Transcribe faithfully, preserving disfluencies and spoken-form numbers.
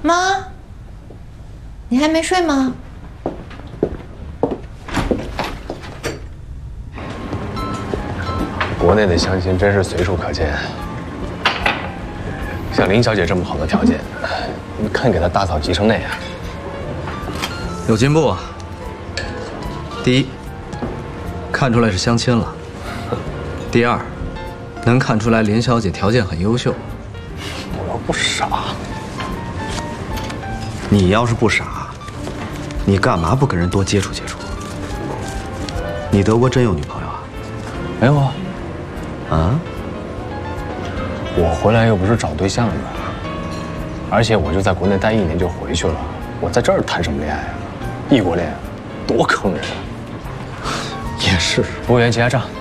妈，你还没睡吗？ 国内的相亲真是随处可见，像林小姐这么好的条件，你们肯给她大嫂急成那样？ 有进步啊！第一，看出来是相亲了；第二，能看出来林小姐条件很优秀。 我又不傻。 你要是不傻，你干嘛不跟人多接触接触？你德国真有女朋友啊？ 没有啊。 啊？ 我回来又不是找对象的，而且我就在国内待一年就回去了，我在这儿谈什么恋爱啊？异国恋，多坑人啊！ 也是。 服务员结下账。